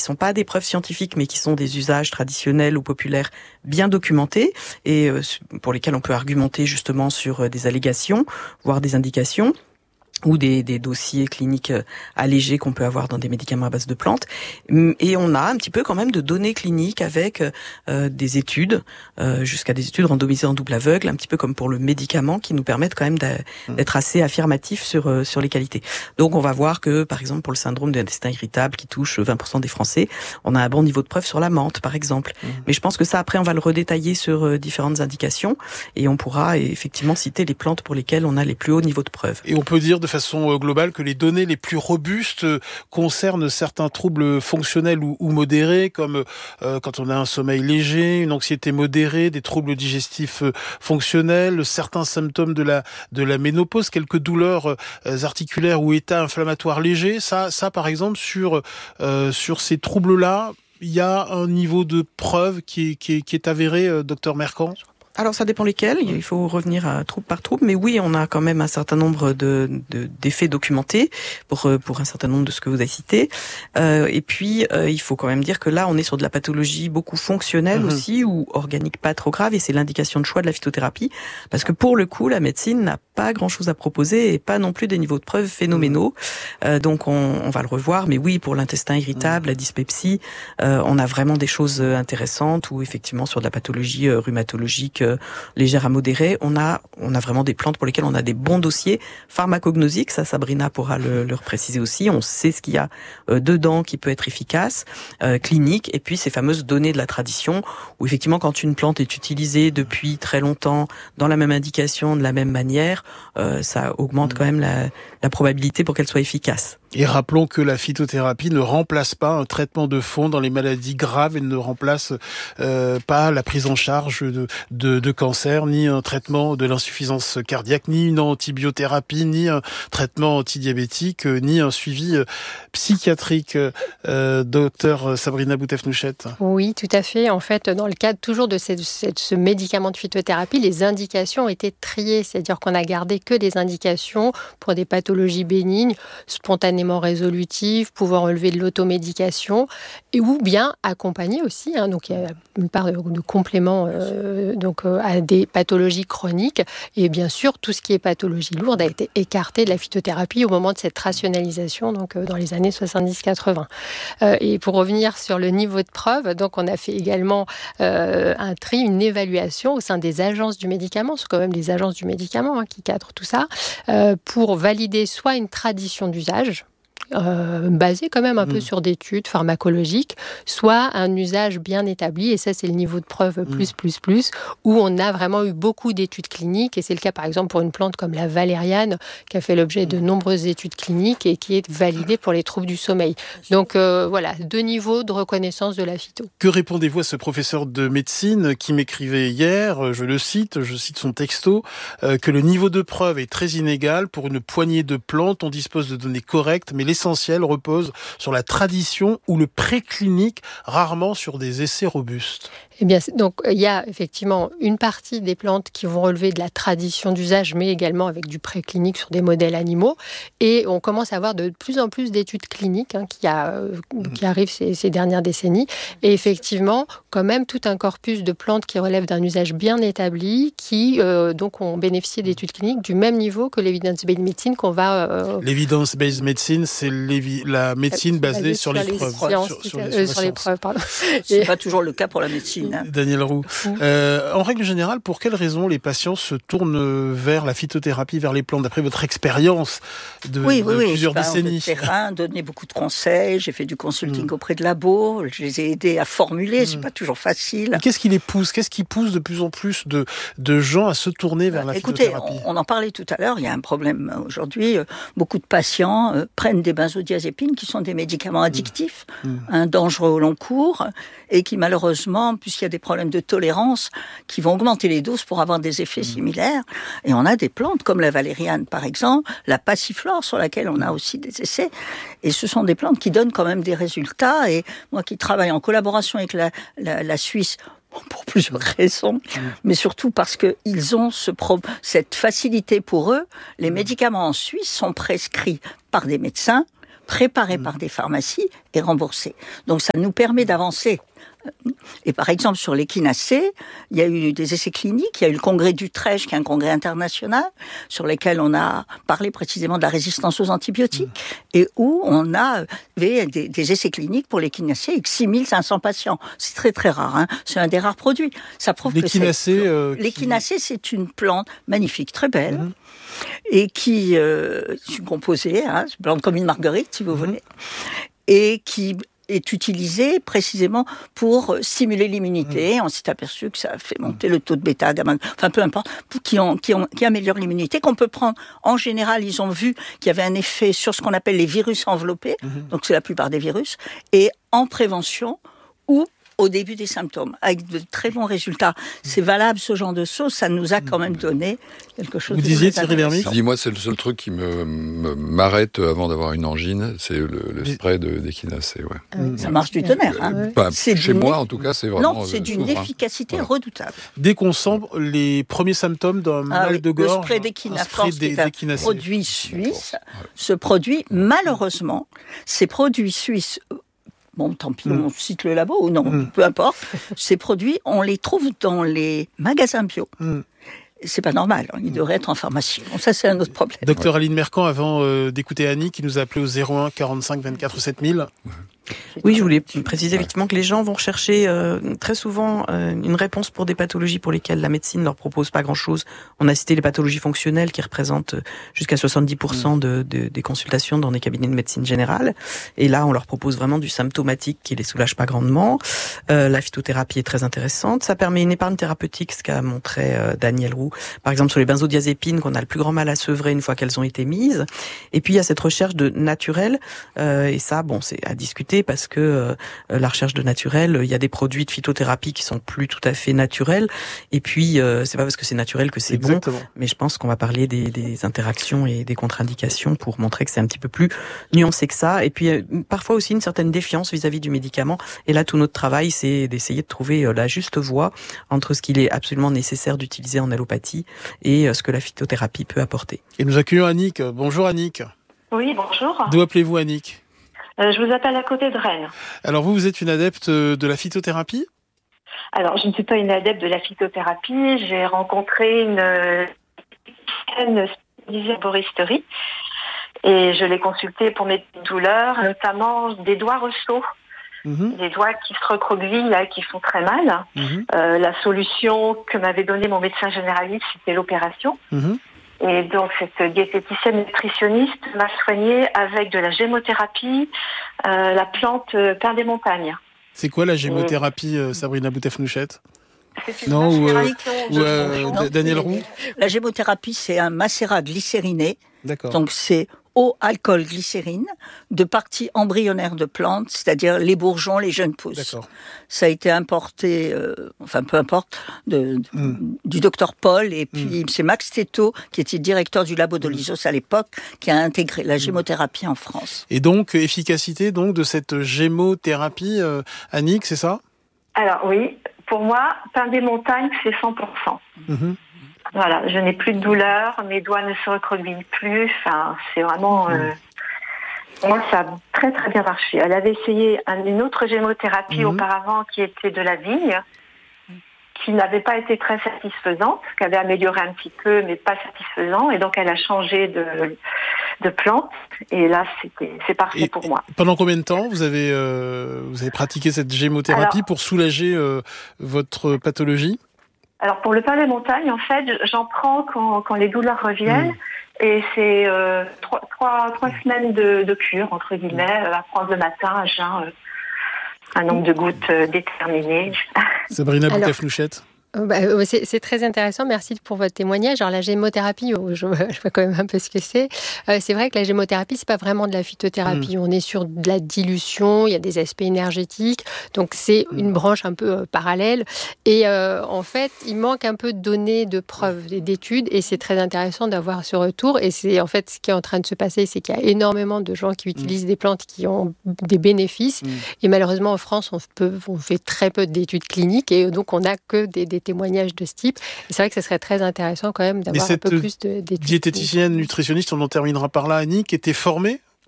sont pas des preuves scientifiques, mais qui sont des usages traditionnels ou populaires bien documentés et pour lesquels on peut argumenter justement sur des allégations, voire des indications, ou des dossiers cliniques allégés qu'on peut avoir dans des médicaments à base de plantes. Et on a un petit peu quand même de données cliniques avec des études, jusqu'à des études randomisées en double aveugle, un petit peu comme pour le médicament, qui nous permettent quand même d'être assez affirmatifs sur les qualités. Donc on va voir que, par exemple, pour le syndrome de l'intestin irritable qui touche 20% des Français, on a un bon niveau de preuve sur la menthe, par exemple. Mais je pense que ça, après, on va le redétailler sur différentes indications et on pourra effectivement citer les plantes pour lesquelles on a les plus hauts niveaux de preuve. Et on peut dire de façon globale que les données les plus robustes concernent certains troubles fonctionnels ou modérés, comme quand on a un sommeil léger, une anxiété modérée, des troubles digestifs fonctionnels, certains symptômes de la ménopause, quelques douleurs articulaires ou états inflammatoires légers. Ça par exemple, sur ces troubles-là, il y a un niveau de preuve qui est avéré, docteur Mercant? Alors ça dépend lesquels, il faut revenir à troupe par troupe, mais oui, on a quand même un certain nombre d'effets documentés pour un certain nombre de ce que vous avez cité. Et puis il faut quand même dire que là on est sur de la pathologie beaucoup fonctionnelle aussi, ou organique pas trop grave, et c'est l'indication de choix de la phytothérapie, parce que pour le coup la médecine n'a pas grand chose à proposer et pas non plus des niveaux de preuve phénoménaux. Donc on va le revoir, mais oui, pour l'intestin irritable, la dyspepsie, on a vraiment des choses intéressantes, ou effectivement sur de la pathologie rhumatologique légère à modérée, on a vraiment des plantes pour lesquelles on a des bons dossiers pharmacognosiques, ça Sabrina pourra le préciser aussi, on sait ce qu'il y a dedans qui peut être efficace, clinique, et puis ces fameuses données de la tradition, où effectivement quand une plante est utilisée depuis très longtemps, dans la même indication, de la même manière, ça augmente quand même la probabilité pour qu'elle soit efficace. Et rappelons que la phytothérapie ne remplace pas un traitement de fond dans les maladies graves et ne remplace pas la prise en charge de cancer, ni un traitement de l'insuffisance cardiaque, ni une antibiothérapie, ni un traitement antidiabétique, ni un suivi psychiatrique. Docteur Sabrina Boutefnouchet. Oui, tout à fait. En fait, dans le cadre toujours de ce médicament de phytothérapie, les indications ont été triées, c'est-à-dire qu'on a gardé que des indications pour des pathologies bénignes, spontanément résolutives, pouvant relever de l'automédication, et ou bien accompagner aussi. Donc il y a une part de complément à des pathologies chroniques, et bien sûr tout ce qui est pathologie lourde a été écarté de la phytothérapie au moment de cette rationalisation, donc dans les années 70-80. Et pour revenir sur le niveau de preuve, donc on a fait également un tri, une évaluation au sein des agences du médicament, c'est quand même des agences du médicament qui cadrent tout ça, pour valider soit une tradition d'usage, basé quand même un peu sur d'études pharmacologiques, soit un usage bien établi, et ça c'est le niveau de preuve plus, où on a vraiment eu beaucoup d'études cliniques, et c'est le cas par exemple pour une plante comme la valériane, qui a fait l'objet de nombreuses études cliniques et qui est validée pour les troubles du sommeil. Donc voilà, 2 niveaux de reconnaissance de la phyto. Que répondez-vous à ce professeur de médecine qui m'écrivait hier, je cite son texto, que le niveau de preuve est très inégal pour une poignée de plantes, on dispose de données correctes, mais l'essentiel repose sur la tradition ou le préclinique, rarement sur des essais robustes. Eh bien, donc il y a effectivement une partie des plantes qui vont relever de la tradition d'usage, mais également avec du préclinique sur des modèles animaux. Et on commence à avoir de plus en plus d'études cliniques qui arrivent ces dernières décennies. Et effectivement, quand même, tout un corpus de plantes qui relèvent d'un usage bien établi, qui donc ont bénéficié d'études cliniques du même niveau que l'evidence-based medicine qu'on va... L'evidence-based medicine, c'est la médecine basée sur les preuves. Sur les preuves, pardon. C'est pas toujours le cas pour la médecine. Daniel Roux. En règle générale, pour quelles raisons les patients se tournent vers la phytothérapie, vers les plantes, d'après votre expérience de plusieurs décennies? J'ai donné beaucoup de conseils, j'ai fait du consulting auprès de labos, je les ai aidés à formuler, c'est pas toujours facile. Qu'est-ce qui les pousse? Qu'est-ce qui pousse de plus en plus de gens à se tourner vers la phytothérapie? Écoutez, on en parlait tout à l'heure, il y a un problème aujourd'hui. Beaucoup de patients prennent des benzodiazépines qui sont des médicaments addictifs, dangereux au long cours, et qui malheureusement, puisqu'il y a des problèmes de tolérance, qui vont augmenter les doses pour avoir des effets similaires. Et on a des plantes comme la valériane, par exemple, la passiflore, sur laquelle on a aussi des essais. Et ce sont des plantes qui donnent quand même des résultats. Et moi qui travaille en collaboration avec la Suisse, pour plusieurs raisons, mais surtout parce qu'ils ont cette facilité pour eux. Les médicaments en Suisse sont prescrits par des médecins, préparés par des pharmacies et remboursés. Donc ça nous permet d'avancer. Et par exemple, sur l'échinacée, il y a eu des essais cliniques, il y a eu le congrès d'Utrecht, qui est un congrès international, sur lequel on a parlé précisément de la résistance aux antibiotiques, et où on avait des essais cliniques pour l'échinacée avec 6500 patients. C'est très très rare, hein. C'est un des rares produits. Ça prouve que l'échinacée, c'est une plante magnifique, très belle, et qui est composée, hein, c'est une plante comme une marguerite, si vous voulez, et qui est utilisé précisément pour stimuler l'immunité. On s'est aperçu que ça fait monter le taux de bêta, gamma, enfin peu importe, qui améliore l'immunité, qu'on peut prendre. En général, ils ont vu qu'il y avait un effet sur ce qu'on appelle les virus enveloppés, donc c'est la plupart des virus, et en prévention ou au début des symptômes, avec de très bons résultats. C'est valable, ce genre de choses, ça nous a quand même donné quelque chose. Vous disiez, Thierry Lhermitte ? Dis-moi, c'est le seul truc qui m'arrête avant d'avoir une angine, c'est le spray d'échinacée. Ouais. Ça marche du tonnerre. Hein. Chez moi, en tout cas, c'est vraiment... Non, c'est d'une efficacité redoutable. Dès qu'on sent les premiers symptômes d'un mal de gorge... Le spray d'Echinaforce, qui est un produit suisse. Ce produit, malheureusement, ces produits suisses... Bon, tant pis, on cite le labo ou non, peu importe. Ces produits, on les trouve dans les magasins bio. C'est pas normal, ils devraient être en pharmacie. Bon, ça, c'est un autre problème. Docteur Aline Mercant, avant d'écouter Annie, qui nous a appelé au 01 45 24 7000. Oui, je voulais préciser effectivement que les gens vont chercher très souvent une réponse pour des pathologies pour lesquelles la médecine leur propose pas grand-chose. On a cité les pathologies fonctionnelles qui représentent jusqu'à 70% des consultations dans des cabinets de médecine générale. Et là, on leur propose vraiment du symptomatique qui les soulage pas grandement. La phytothérapie est très intéressante. Ça permet une épargne thérapeutique, ce qu'a montré Daniel Roux, par exemple sur les benzodiazépines qu'on a le plus grand mal à sevrer une fois qu'elles ont été mises. Et puis il y a cette recherche de naturel, et ça, bon, c'est à discuter parce que la recherche de naturel, il y a des produits de phytothérapie qui sont plus tout à fait naturels. Et puis c'est pas parce que c'est naturel que c'est bon. Mais je pense qu'on va parler des interactions et des contre-indications pour montrer que c'est un petit peu plus nuancé que ça. Et puis parfois aussi une certaine défiance vis-à-vis du médicament. Et là, tout notre travail, c'est d'essayer de trouver la juste voie entre ce qu'il est absolument nécessaire d'utiliser en allopathie et ce que la phytothérapie peut apporter. Et nous accueillons Annick. Bonjour Annick. Oui, bonjour. D'où appelez-vous Annick ? Je vous appelle à côté de Rennes. Alors vous êtes une adepte de la phytothérapie ? Alors, je ne suis pas une adepte de la phytothérapie. J'ai rencontré une spécialisée en herboristerie et je l'ai consultée pour mes douleurs, notamment des doigts ressauts. Des doigts qui se recroquevillent et qui font très mal. La solution que m'avait donnée mon médecin généraliste, c'était l'opération. Et donc, cette diététicienne nutritionniste m'a soignée avec de la gémothérapie, la plante pain des montagnes. C'est quoi la gémothérapie, Sabrina Boutefnouchette ? Non, Daniel Roux ? La gémothérapie, c'est un macérat glycériné. D'accord. Donc, c'est eau, alcool, glycérine, de parties embryonnaires de plantes, c'est-à-dire les bourgeons, les jeunes pousses. D'accord. Ça a été importé, peu importe, du docteur Paul, et puis c'est Max Teto, qui était directeur du labo de l'ISOS à l'époque, qui a intégré la gémothérapie en France. Et donc, efficacité de cette gémothérapie, Annick, c'est ça ? Alors oui, pour moi, pain des montagnes, c'est 100%. Voilà, je n'ai plus de douleur, mes doigts ne se recroquevillent plus, enfin, c'est vraiment... Moi, ça a très très bien marché. Elle avait essayé une autre gémothérapie auparavant qui était de la vigne, qui n'avait pas été très satisfaisante, qui avait amélioré un petit peu, mais pas satisfaisant, et donc elle a changé de plante, et là, c'est parfait pour moi. Pendant combien de temps vous avez pratiqué cette gémothérapie pour soulager votre pathologie ? Alors, pour le pain des montagnes, en fait, j'en prends quand les douleurs reviennent. Et c'est 3 semaines de cure, entre guillemets, à prendre le matin, à jeun, un nombre de gouttes déterminé. Sabrina Bouteflouchette. C'est très intéressant, merci pour votre témoignage. Alors la gémothérapie, je vois quand même un peu ce que c'est. C'est vrai que la gémothérapie, c'est pas vraiment de la phytothérapie. On est sur de la dilution, il y a des aspects énergétiques, donc c'est une branche un peu parallèle. Et en fait, il manque un peu de données, de preuves, d'études, et c'est très intéressant d'avoir ce retour. Et c'est en fait ce qui est en train de se passer, c'est qu'il y a énormément de gens qui utilisent des plantes qui ont des bénéfices. Et malheureusement, en France, on fait très peu d'études cliniques, et donc on n'a que des témoignages de ce type. Et c'est vrai que ce serait très intéressant quand même d'avoir un peu plus d'études. Diététicienne, nutritionniste, on en terminera par là, Annick, était formée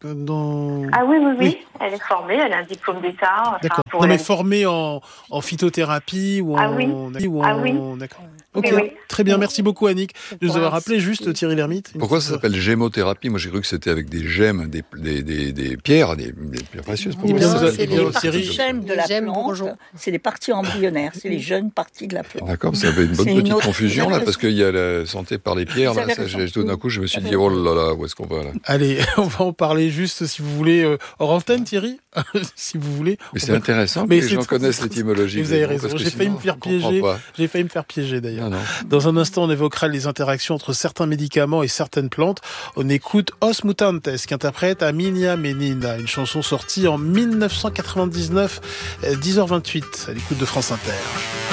Ah oui. Elle est formée, elle a un diplôme d'État. D'accord. Non, mais formée en phytothérapie ou en... D'accord. Ok, oui. Très bien. Merci beaucoup, Annick, de nous avoir rappelé juste Thierry Lhermitte. Pourquoi ça s'appelle gémothérapie? Moi, j'ai cru que c'était avec des gemmes, des pierres, des pierres précieuses. C'est les parties gemmes de la plante. C'est les parties embryonnaires. C'est les jeunes parties de la plante. D'accord, ça avait une bonne petite confusion, là, parce qu'il y a la santé par les pierres, là. Tout d'un coup, je me suis dit, oh là là, où est-ce qu'on va, là? Allez, on va en parler juste, si vous voulez, hors antenne, Thierry, si vous voulez. Mais c'est intéressant que les gens connaissent l'étymologie. Vous avez raison, j'ai failli me faire piéger. J'ai failli me faire piéger, d'ailleurs. Dans un instant, on évoquera les interactions entre certains médicaments et certaines plantes. On écoute Os Mutantes, qui interprète Aminia Menina, une chanson sortie en 1999, 10h28, à l'écoute de France Inter.